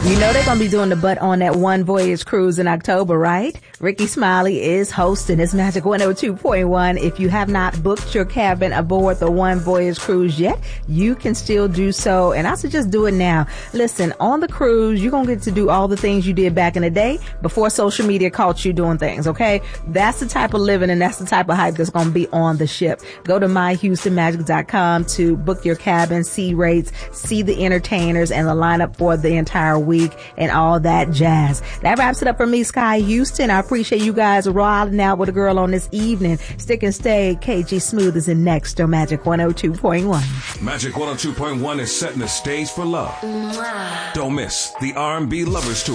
You know they're going to be doing the butt on that One Voyage cruise in October, right? Ricky Smiley is hosting his Magic 102.1. If you have not booked your cabin aboard the One Voyage cruise yet, you can still do so. And I suggest do it now. Listen, on the cruise, you're going to get to do all the things you did back in the day before social media caught you doing things, okay? That's the type of living and that's the type of hype that's going to be on the ship. Go to myhoustonmagic.com to book your cabin, see rates, see the entertainers and the lineup for the entire week and all that jazz. That wraps it up for me, Sky Houston. I appreciate you guys riding out with a girl on this evening. Stick and stay. KG Smooth is in next on Magic 102.1. Magic 102.1 is setting the stage for love. Don't miss the R&B Lovers Tour.